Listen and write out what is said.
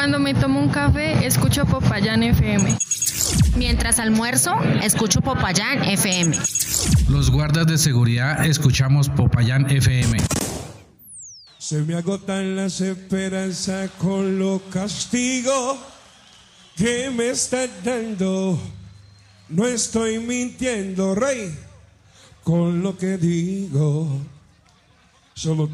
Cuando me tomo un café, escucho Popayán FM. Mientras almuerzo, escucho Popayán FM. Los guardas de seguridad escuchamos Popayán FM. Se me agotan las esperanzas con los castigos que me estás dando. No estoy mintiendo, rey, con lo que digo. Solo